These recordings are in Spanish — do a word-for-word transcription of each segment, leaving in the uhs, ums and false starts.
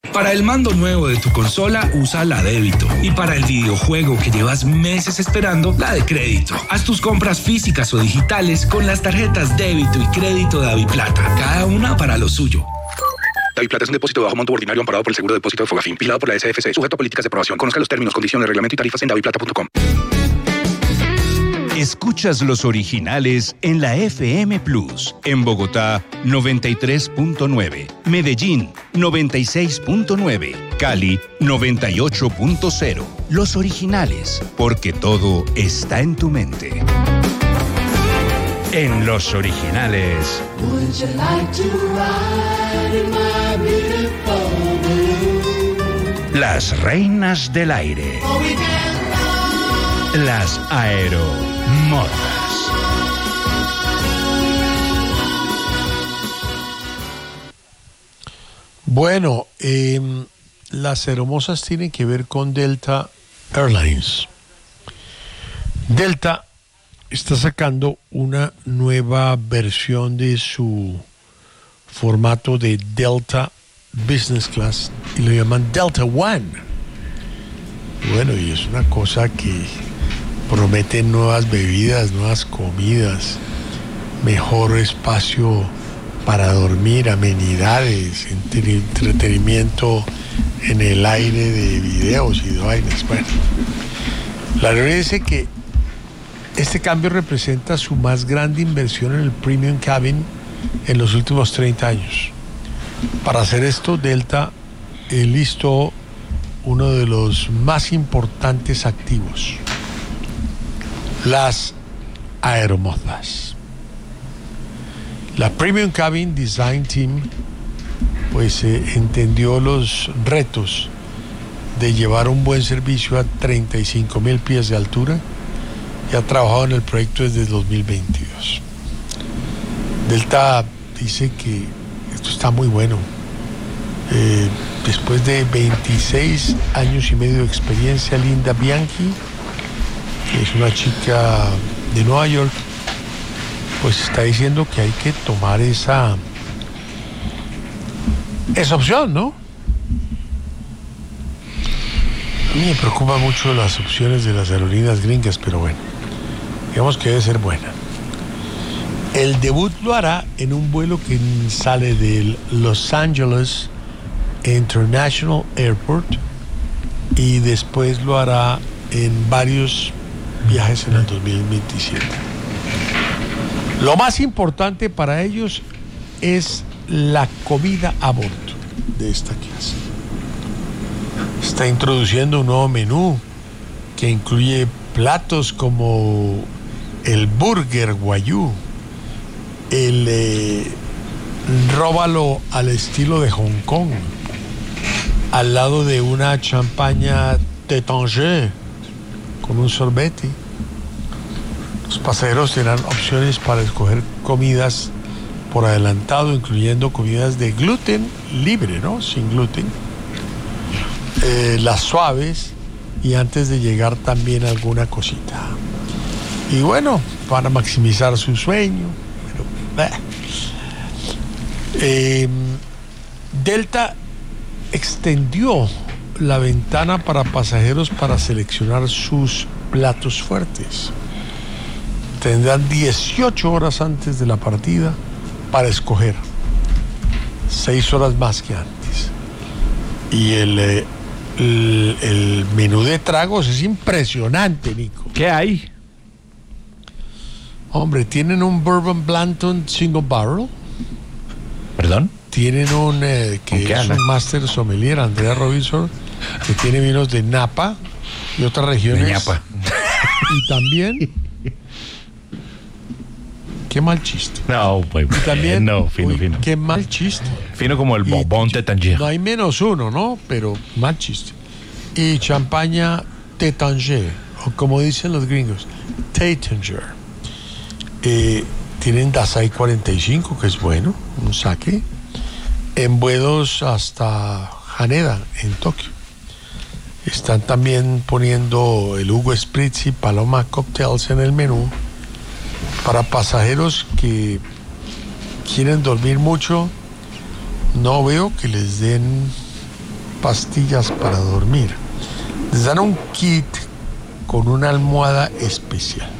Para el mando nuevo de tu consola, usa la débito. Y para el videojuego que llevas meses esperando, la de crédito. Haz tus compras físicas o digitales con las tarjetas débito y crédito de DaviPlata. Cada una para lo suyo. DaviPlata es un depósito de bajo monto ordinario amparado por el Seguro de Depósito de Fogafín, vigilado por la S F C, sujeto a políticas de aprobación. Conozca los términos, condiciones, reglamento y tarifas en daviplata punto com. Escuchas los originales en la F M Plus. En Bogotá, noventa y tres punto nueve. Medellín, noventa y seis punto nueve. Cali, noventa y ocho punto cero. Los originales, porque todo está en tu mente. En los originales. Would you like to ride in my beautiful balloon? Las reinas del aire. Oh, we can fly. Las aeromodas. Bueno, eh, las aeromosas tienen que ver con Delta Airlines. Delta está sacando una nueva versión de su formato de Delta Business Class y lo llaman Delta One. Bueno, y es una cosa que promete nuevas bebidas, nuevas comidas, mejor espacio para dormir, amenidades, entre- entretenimiento en el aire de videos y de vainas. Bueno, la realidad dice que este cambio representa su más grande inversión en el Premium Cabin en los últimos treinta años. Para hacer esto, Delta eh, listó uno de los más importantes activos: las aeromosas. La Premium Cabin Design Team pues eh, entendió los retos de llevar un buen servicio a treinta y cinco mil pies de altura y ha trabajado en el proyecto desde dos mil veintidós. Delta dice que esto está muy bueno. Eh, después de veintiséis años y medio de experiencia, Linda Bianchi, que es una chica de Nueva York, pues está diciendo que hay que tomar esa esa opción, ¿no? A mí me preocupan mucho las opciones de las aerolíneas gringas, pero bueno, digamos que debe ser buena. El debut lo hará en un vuelo que sale de Los Angeles International Airport y después lo hará en varios viajes en el dos mil veintisiete. Lo más importante para ellos es la comida a bordo de esta clase. Está introduciendo un nuevo menú que incluye platos como el burger guayú, el eh, róbalo al estilo de Hong Kong, al lado de una champaña Tétanger con un sorbete. Los pasajeros tendrán opciones para escoger comidas por adelantado, incluyendo comidas de gluten libre, ¿no? Sin gluten. Eh, las suaves y antes de llegar también alguna cosita. Y bueno, para maximizar su sueño. Pero, eh, Delta extendió la ventana para pasajeros para seleccionar sus platos fuertes. Tendrán dieciocho horas antes de la partida para escoger, seis horas más que antes. Y el, eh, el, el menú de tragos es impresionante, Nico. ¿Qué hay? Hombre, tienen un Bourbon Blanton Single Barrel. ¿Perdón? Tienen un eh, que qué es habla? un Master Sommelier, Andrea Robinson, que tiene vinos de Napa y otras regiones. De ñapa. Y también... Qué mal chiste. No, pues Y también... no, fino, uy, fino. Qué mal chiste. Fino como el Y- Bourbon Tétanger. No hay menos uno, ¿no? Pero mal chiste. Y champaña Tétanger, o como dicen los gringos, Tétanger. Eh, tienen Dasai cuarenta y cinco, que es bueno, un sake, en vuelos hasta Haneda, en Tokio. Están también poniendo el Hugo Spritz y Paloma Cocktails en el menú para pasajeros que quieren dormir mucho. No veo que les den pastillas para dormir. Les dan un kit con una almohada especial.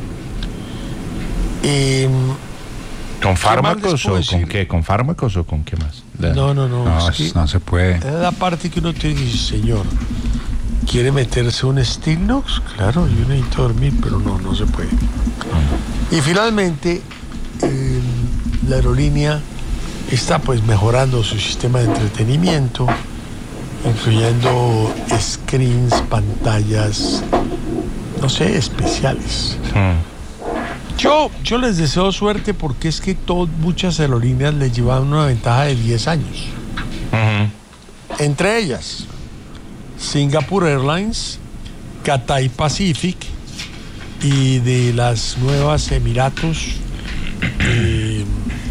Eh, ¿Con fármacos les puedo o decir? con qué? ¿Con fármacos o con qué más? La- no, no, no. No, es que no se puede. es la parte que uno tiene que decir, señor, ¿quiere meterse un Stilnox? Claro, yo necesito dormir, pero no, no se puede. Y finalmente, eh, la aerolínea está pues mejorando su sistema de entretenimiento, incluyendo screens, pantallas, no sé, especiales. Mm. Yo, yo les deseo suerte porque es que todo, muchas aerolíneas les llevan una ventaja de diez años. Ujú. Entre ellas, Singapore Airlines, Cathay Pacific y de las nuevas Emiratos, eh,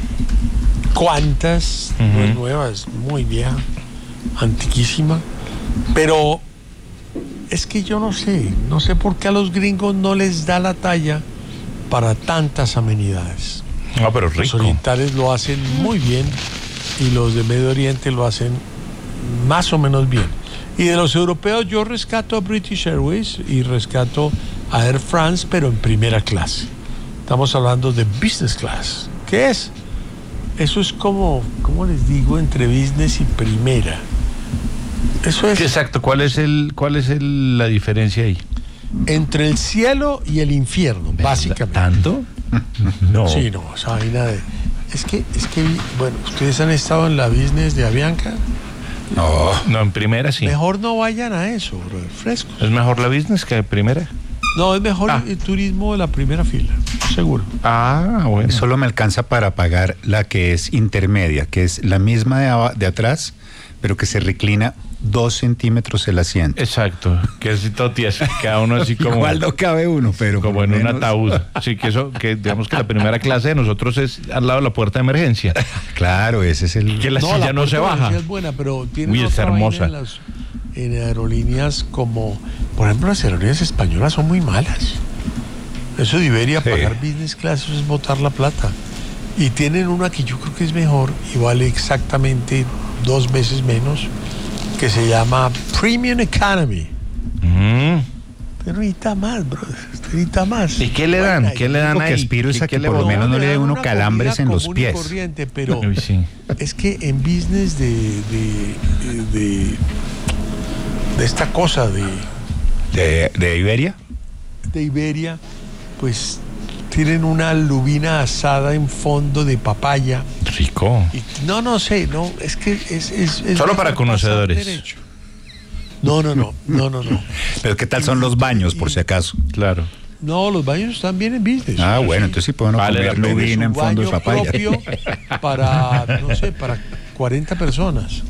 Qantas, no es nueva, es muy vieja, antiquísima, pero es que yo no sé, no sé por qué a los gringos no les da la talla para tantas amenidades. No, pero Los rico. orientales lo hacen muy bien y los de Medio Oriente lo hacen más o menos bien. Y de los europeos yo rescato a British Airways y rescato a Air France, pero en primera clase. Estamos hablando de business class. ¿Qué es? Eso es como, ¿cómo les digo? Entre business y primera. Eso es Sí, exacto. ¿Cuál es el, cuál es el, la diferencia ahí? entre el cielo y el infierno, básicamente. ¿Tanto? No. Sí, no, esa vaina de... Es que, es que, bueno, ustedes han estado en la business de Avianca. No, No, en primera sí. Mejor no vayan a eso, bro, fresco. ¿Es mejor la business que primera? No, es mejor Ah. el turismo de la primera fila, seguro. Ah, bueno. solo me alcanza para pagar la que es intermedia, que es la misma de, aba- de atrás, pero que se reclina dos centímetros el asiento. Exacto. Que es todo tieso. Cada uno así como... Igual no cabe uno, pero Como por en lo un menos- ataúd. Sí, que eso, que digamos que la primera clase de nosotros es al lado de la puerta de emergencia. Claro, ese es el... Que la No, silla la no se puerta de baja. velocidad es buena, pero tiene Uy, es otra vaina hermosa. En, las, en aerolíneas como, por ejemplo, las aerolíneas españolas son muy malas. Eso de Iberia, Sí. pagar business class, eso es botar la plata. Y tienen una que yo creo que es mejor y vale exactamente dos veces menos, que se llama Premium Economy. Mm. Pero necesita más, brother. Usted necesita más. ¿Y qué le dan? Bueno, ¿Qué le dan Lo que ahí? aspiro es ¿Qué- a qué que le por lo botan? menos no le dé dan uno una calambres comida en los común y pies. corriente, pero Uy, sí. es que en business de, de, de, de esta cosa de, ¿De, de Iberia? de Iberia, pues tienen una lubina asada en fondo de papaya. Rico. Y, no, no sé, no, es que es... es, es Solo para mejor conocedores. pasar derecho. No, no, no, no, no, no. Pero ¿qué tal son los baños, por si acaso? Claro. No, los baños están bien en business. Ah, bueno, entonces sí pueden Vale la comer pena. lubina en Su fondo de baño papaya. propio para, no sé, para cuarenta personas.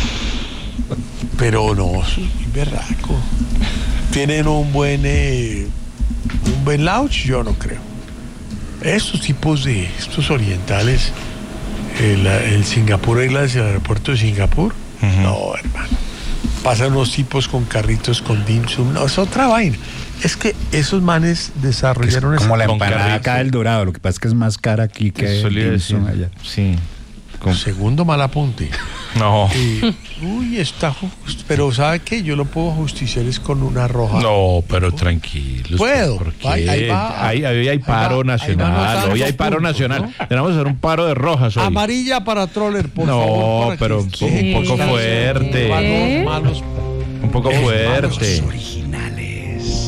Pero no, eso es muy berraco. ¿Tienen un buen, eh, un buen lounge? Yo no creo. Estos tipos de, estos orientales, el, el Singapur Airlines, el aeropuerto de Singapur, no, hermano. Pasan unos tipos con carritos con dim sum, no, es otra vaina. Es que esos manes Es desarrollaron como la Con empanada carrito. acá del Dorado, lo que pasa es que es más cara aquí que Eso le iba a dim decir. sum allá. Sí. Con- Segundo mal apunte. No. Eh, uy, está justo. Pero ¿sabe qué? Yo lo puedo justiciar es con una roja. No, pero tranquilo. Puedo. ¿Por qué? Ahí- ahí va. Ahí- ahí hay Ahí paro va- ahí va nacional. anotando Hoy hay paro puntos, nacional. ¿no? Tenemos que hacer un paro de rojas hoy. Amarilla para Troller, por No, favor. para pero que un deje po- un poco constancia de fuerte. Malos, malos. Un poco fuerte. Originales.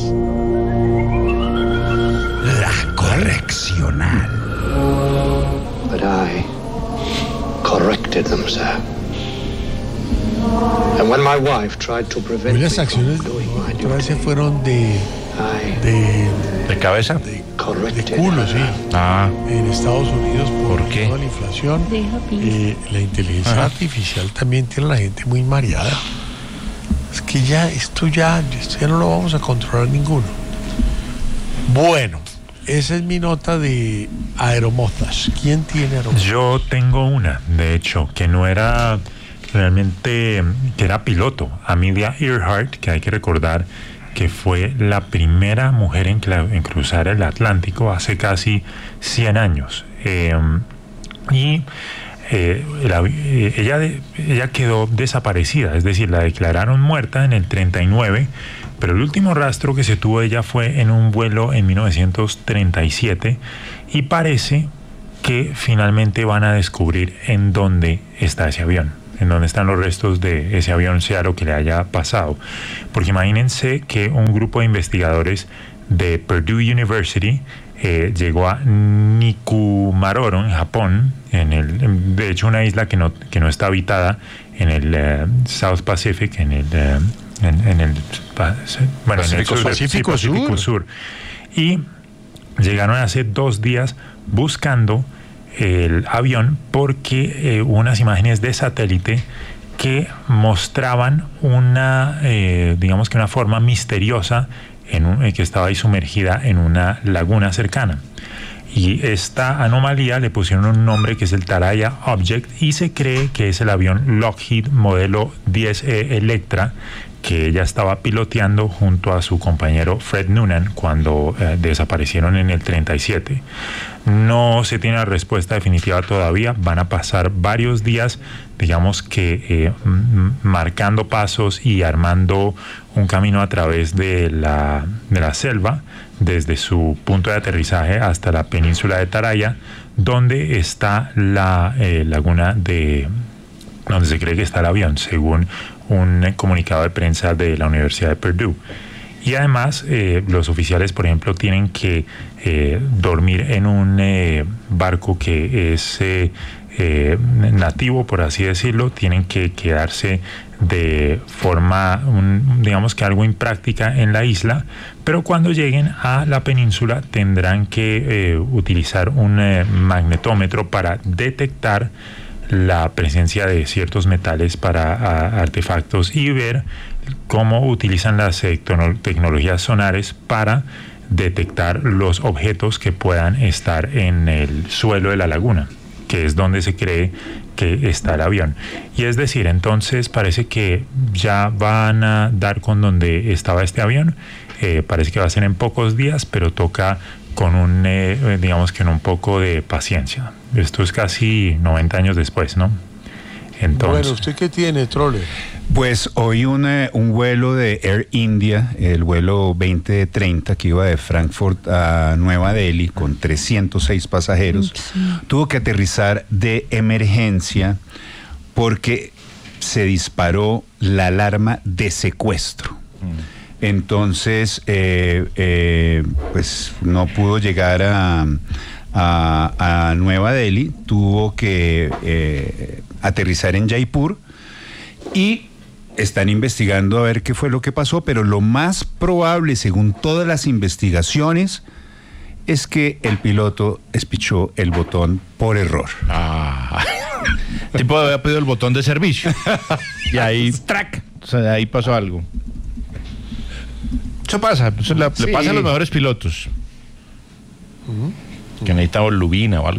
La correccional. But I corrected them, sir. And when my wife tried to prevent Hoy me las from acciones doing my otra vez se duty, fueron de, I de, ¿De cabeza? de, de corrected culo, sí. her. Ah, En Estados Unidos por, ¿Por qué? toda la inflación. Deja pis. Eh, la inteligencia Ajá. artificial también tiene a la gente muy mareada. Es que ya, esto ya, esto ya no lo vamos a controlar ninguno. Bueno, esa es mi nota de aeromozas. ¿Quién tiene aeromozas? Yo tengo una, de hecho, que no era realmente, que era piloto, Amelia Earhart, que hay que recordar que fue la primera mujer en, cla- en cruzar el Atlántico hace casi cien años. Eh, y eh, la, eh, ella, ella quedó desaparecida, es decir, la declararon muerta en el treinta y nueve, pero el último rastro que se tuvo de ella fue en un vuelo en mil novecientos treinta y siete, y parece que finalmente van a descubrir en dónde está ese avión, en dónde están los restos de ese avión, sea lo que le haya pasado. Porque imagínense que un grupo de investigadores de Purdue University eh, llegó a Nikumaroro, en Japón, en el, de hecho una isla que no, que no está habitada, en el uh, South Pacific, en el, uh, en, en el, bueno, en el sur, Pacífico, sí, Pacífico Sur. Sur. Y llegaron hace dos días buscando el avión porque eh, hubo unas imágenes de satélite que mostraban una, eh, digamos que una forma misteriosa en un, eh, que estaba ahí sumergida en una laguna cercana. Y esta anomalía le pusieron un nombre que es el Taraya Object, y se cree que es el avión Lockheed modelo diez E Electra, que ella estaba piloteando junto a su compañero Fred Noonan cuando eh, desaparecieron en el treinta y siete. No se tiene la respuesta definitiva todavía, van a pasar varios días, digamos que eh, m- marcando pasos y armando un camino a través de la, de la selva, desde su punto de aterrizaje hasta la península de Taraya, donde está la eh, laguna de... donde se cree que está el avión, según un comunicado de prensa de la Universidad de Purdue. Y además, eh, los oficiales, por ejemplo, tienen que eh, dormir en un eh, barco que es eh, eh, nativo, por así decirlo. Tienen que quedarse de forma, un, digamos que algo impráctica en la isla, pero cuando lleguen a la península tendrán que eh, utilizar un eh, magnetómetro para detectar la presencia de ciertos metales para a, artefactos y ver cómo utilizan las eh, tecnologías sonares para detectar los objetos que puedan estar en el suelo de la laguna, que es donde se cree que está el avión. Y es decir, entonces parece que ya van a dar con donde estaba este avión. Eh, parece que va a ser en pocos días, pero toca con un, eh, digamos que en un poco de paciencia. Esto es casi noventa años después, ¿no? Entonces, bueno, ¿usted qué tiene, Troller? Pues hoy un, eh, un vuelo de Air India, el vuelo veinte treinta que iba de Frankfurt a Nueva Delhi con trescientos seis pasajeros, sí. tuvo que aterrizar de emergencia porque se disparó la alarma de secuestro. Mm. Entonces, eh, eh, pues no pudo llegar a, a, a Nueva Delhi, tuvo que eh, aterrizar en Jaipur y están investigando a ver qué fue lo que pasó, pero lo más probable, según todas las investigaciones, es que el piloto espichó el botón por error. Ah. El tipo había pedido el botón de servicio y ahí, ¡trac! O sea, ahí pasó algo. Eso pasa, eso le, sí. le pasa a los mejores pilotos. Uh-huh. Que necesitamos lubina o algo.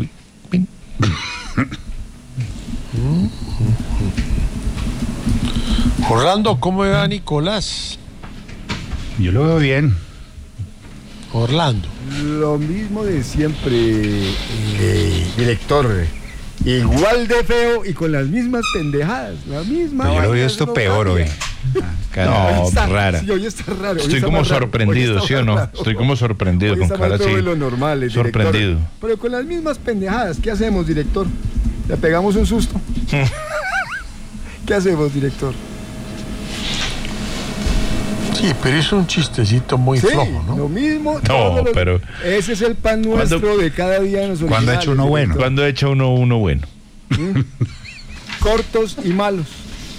Orlando, ¿cómo va Nicolás? Yo lo veo bien. Orlando. Lo mismo de siempre, eh, director. Igual de feo y con las mismas pendejadas. La misma. Pero yo lo veo esto peor hoy. Ah, no, está, rara. Sí, hoy está raro. Estoy como sorprendido, ¿sí o no? Raro. Estoy como sorprendido hoy con está cara más así. de lo normal, el sorprendido. Director. Pero con las mismas pendejadas. ¿Qué hacemos, director? ¿Le pegamos un susto? ¿Qué hacemos, director? Sí, pero es un chistecito muy sí, flojo, ¿no? Lo mismo. No, los, pero... Ese es el pan nuestro ¿cuándo, de cada día en los ¿cuándo ha hecho uno bueno? ¿Cuándo ha hecho uno uno bueno? ¿Mm? Cortos y malos.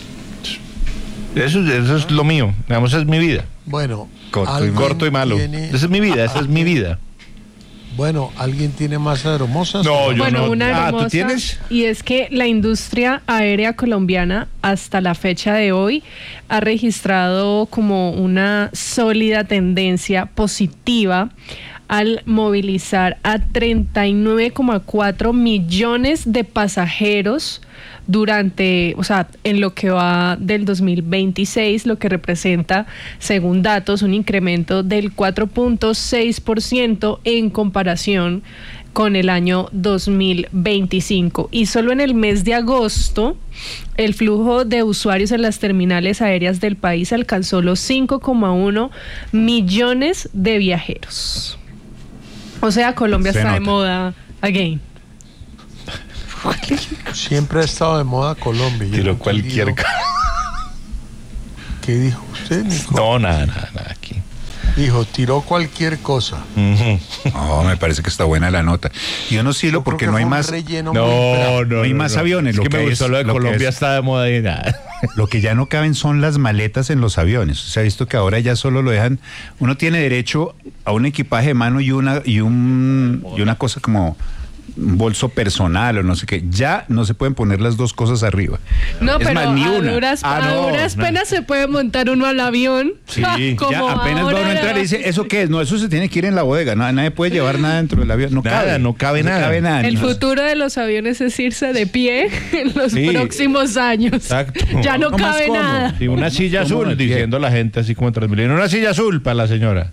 Eso, eso es lo mío, digamos, esa es mi vida. Bueno, corto y, corto y malo. Tiene... Esa es mi vida, esa es mi vida. Bueno, ¿alguien tiene más hermosas? No, yo bueno, no. Una hermosa, ah, ¿tú tienes? Y es que la industria aérea colombiana hasta la fecha de hoy ha registrado como una sólida tendencia positiva al movilizar a treinta y nueve coma cuatro millones de pasajeros durante, o sea, en lo que va del dos mil veintiséis, lo que representa, según datos, un incremento del cuatro punto seis por ciento en comparación con el año dos mil veinticinco. Y solo en el mes de agosto, el flujo de usuarios en las terminales aéreas del país alcanzó los cinco coma uno millones de viajeros. O sea, Colombia Se está nota. de moda again. Siempre ha estado de moda Colombia. Yo Tiró no he cualquier entendido- ¿Qué dijo usted, Nico? No, nada, nada, nada aquí. Dijo, tiró cualquier cosa. Ujú. No, me parece que está buena la nota. Yo no silo Yo porque creo no que hay fue un más. relleno muy No, bravo. no, No hay no, más no. aviones, Es lo que que me hay gustó es- lo de lo que Colombia es- está de moda y nada. Lo que ya no caben son las maletas en los aviones. Se ha visto que ahora ya solo lo dejan. Uno tiene derecho a un equipaje de mano y una y un y una cosa como un bolso personal o no sé qué. Ya no se pueden poner las dos cosas arriba. No, Es pero más, ni a una. duras, Ah, a no, duras no. penas se puede montar uno al avión. Sí, Como Ya apenas va ahora uno a entrar y dice, ¿eso qué es? No, eso se tiene que ir en la bodega. No, nadie puede llevar nada dentro del avión. No Nada, cabe. no cabe nada. cabe nada. El No. futuro de los aviones es irse de pie en los Sí. próximos años. Exacto. Ya no, No más cabe cómodo. nada. Y una silla ¿Cómo azul, de pie? diciendo la gente así como en Transmilenio. Una silla azul para la señora.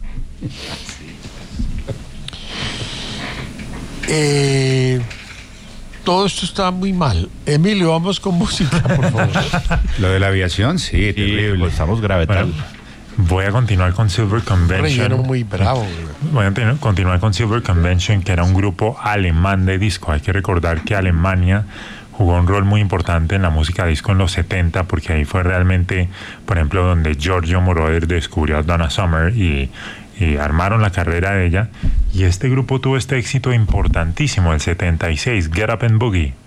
Eh, todo esto está muy mal. Emilio, vamos con música, por favor. Lo de la aviación, sí, terrible. pues estamos grave. Bueno, voy a continuar con Silver Relleno Convention. muy bravo. güey. Voy a tener- continuar con Silver Convention, que era un grupo alemán de disco. Hay que recordar que Alemania jugó un rol muy importante en la música disco en los setenta, porque ahí fue realmente, por ejemplo, donde Giorgio Moroder descubrió a Donna Summer y, y armaron la carrera de ella. Y este grupo tuvo este éxito importantísimo, el setenta y seis, Get Up and Boogie.